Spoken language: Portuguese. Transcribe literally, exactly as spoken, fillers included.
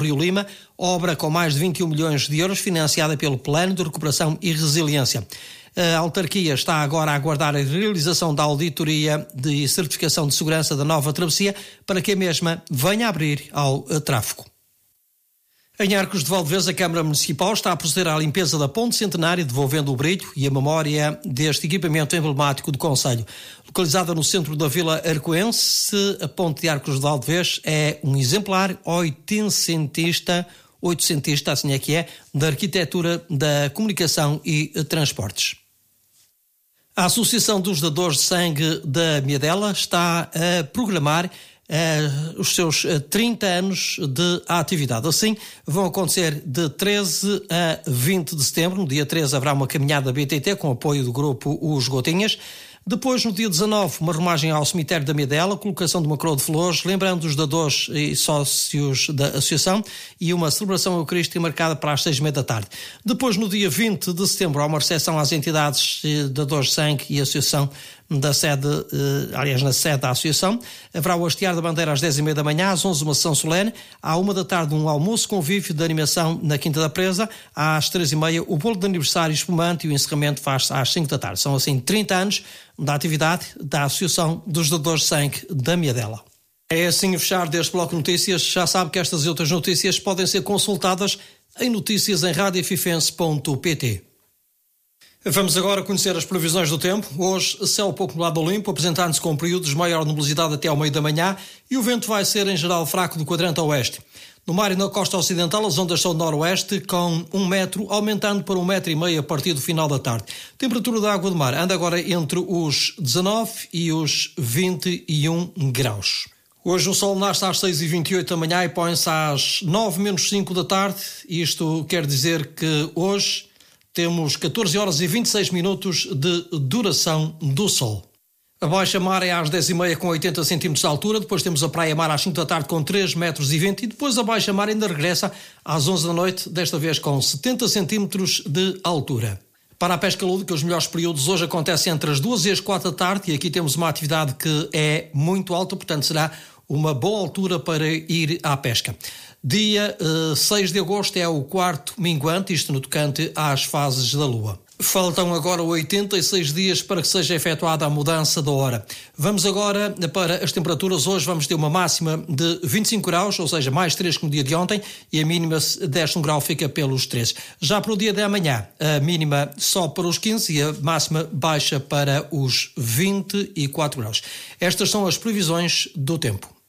Rio Lima, obra com mais de vinte e um milhões de euros, financiada pelo Plano de Recuperação e Resiliência. A autarquia está agora a aguardar a realização da auditoria de certificação de segurança da nova travessia para que a mesma venha a abrir ao tráfego. Em Arcos de Valdevez, a Câmara Municipal está a proceder à limpeza da Ponte Centenária, devolvendo o brilho e a memória deste equipamento emblemático do concelho. Localizada no centro da Vila Arcoense, a Ponte de Arcos de Valdevez é um exemplar oitocentista, oitocentista, assim é que é, da arquitetura da comunicação e transportes. A Associação dos Dadores de Sangue da Miadela está a programar uh, os seus trinta anos de atividade. Assim, vão acontecer de treze a vinte de setembro. No dia treze haverá uma caminhada B T T com apoio do grupo Os Gotinhas. Depois, no dia dezanove, uma romagem ao cemitério da Miadela, colocação de uma coroa de flores, lembrando os dadores e sócios da associação, e uma celebração eucarística marcada para as seis e meia da tarde. Depois, no dia vinte de setembro, há uma recepção às entidades dadores de sangue e associação da sede, eh, aliás, na sede da associação. Haverá o hastear da bandeira às dez e meia da manhã, às onze uma sessão solene, à uma da tarde um almoço convívio de animação na Quinta da Presa, às três e meia o bolo de aniversário espumante e o encerramento faz-se às cinco da tarde. São assim trinta anos da atividade da Associação dos Dadores de Sangue da Miadela. É assim o fechar deste bloco de notícias. Já sabe que estas e outras notícias podem ser consultadas em notícias em rádio fifense ponto pt. Vamos agora conhecer as previsões do tempo. Hoje, céu pouco nublado ou limpo, apresentando-se com períodos de maior nubosidade até ao meio da manhã, e o vento vai ser, em geral, fraco do quadrante oeste. No mar e na costa ocidental, as ondas são de noroeste, com um metro, aumentando para um metro e meio a partir do final da tarde. Temperatura da água do mar anda agora entre os dezanove e os vinte e um graus. Hoje o sol nasce às seis e vinte e oito da manhã e põe-se às nove menos cinco da tarde. Isto quer dizer que hoje temos catorze horas e vinte e seis minutos de duração do sol. A baixa-mar é às dez e meia com oitenta centímetros de altura, depois temos a praia-mar às cinco da tarde com três metros e vinte e depois a baixa-mar ainda regressa às onze da noite, desta vez com setenta centímetros de altura. Para a pesca lúdica, os melhores períodos hoje acontecem entre as duas e as quatro da tarde e aqui temos uma atividade que é muito alta, portanto será uma boa altura para ir à pesca. Dia uh, seis de agosto é o quarto minguante, isto no tocante às fases da lua. Faltam agora oitenta e seis dias para que seja efetuada a mudança da hora. Vamos agora para as temperaturas. Hoje vamos ter uma máxima de vinte e cinco graus, ou seja, mais três que no dia de ontem, e a mínima desce um grau, fica pelos treze. Já para o dia de amanhã, a mínima sobe para os quinze e a máxima baixa para os vinte e quatro graus. Estas são as previsões do tempo.